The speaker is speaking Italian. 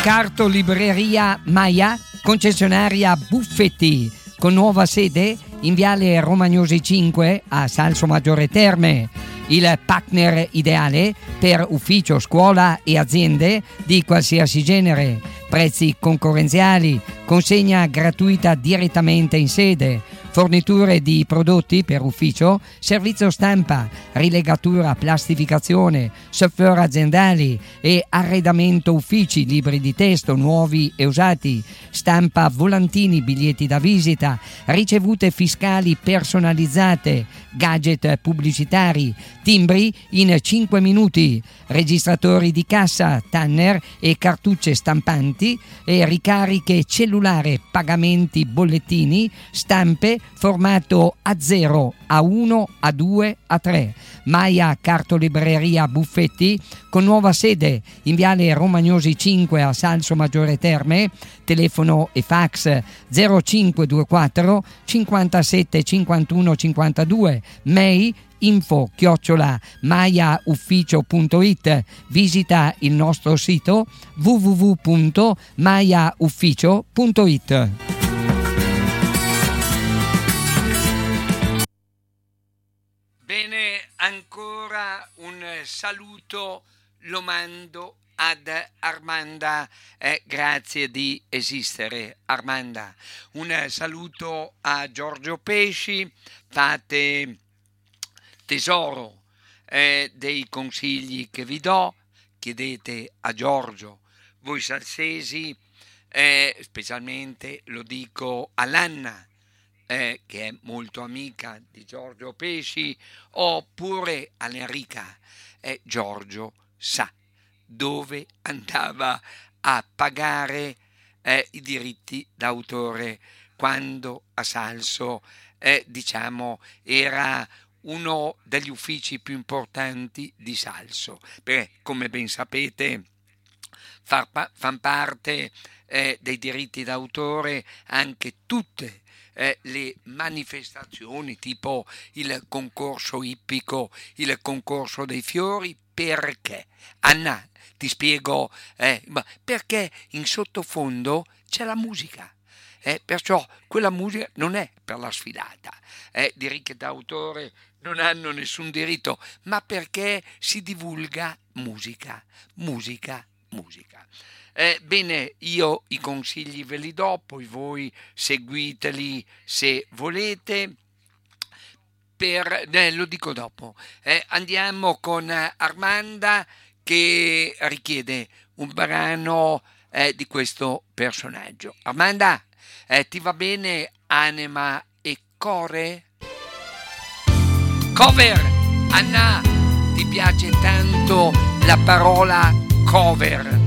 Cartolibreria Maia, concessionaria Buffetti, con nuova sede in Viale Romagnosi 5 a Salsomaggiore Terme. Il partner ideale per ufficio, scuola e aziende di qualsiasi genere. Prezzi concorrenziali, consegna gratuita direttamente in sede, forniture di prodotti per ufficio, servizio stampa, rilegatura, plastificazione, software aziendali e arredamento uffici, libri di testo nuovi e usati, stampa volantini, biglietti da visita, ricevute fiscali personalizzate, gadget pubblicitari, timbri in 5 minuti, registratori di cassa, tanner e cartucce stampanti e ricariche cellulare, pagamenti, bollettini, stampe, formato A0, A1, A2, A3. Maia Cartolibreria Buffetti, con nuova sede in Viale Romagnosi 5 a Salsomaggiore Terme, telefono e fax 0524 57 51 52, mail info@maiaufficio.it. Visita il nostro sito www.maiaufficio.it. Bene, ancora un saluto lo mando ad Armanda, grazie di esistere Armanda. Un saluto a Giorgio Pesci, fate tesoro dei consigli che vi do, chiedete a Giorgio, voi salsesi, specialmente lo dico all'Anna, che è molto amica di Giorgio Pesci, oppure all'Enrica. Giorgio sa dove andava a pagare i diritti d'autore quando a Salso era uno degli uffici più importanti di Salso, perché come ben sapete fan parte dei diritti d'autore anche tutte le manifestazioni tipo il concorso ippico, il concorso dei fiori. Perché? Anna, ti spiego, perché in sottofondo c'è la musica. Perciò quella musica non è per la sfilata, diritti d'autore non hanno nessun diritto, ma perché si divulga musica. Bene, io i consigli ve li do, poi voi seguiteli se volete. Lo dico dopo. Andiamo con Armanda che richiede un brano di questo personaggio. Armanda, ti va bene Anima e Core? Cover! Anna, ti piace tanto la parola cover?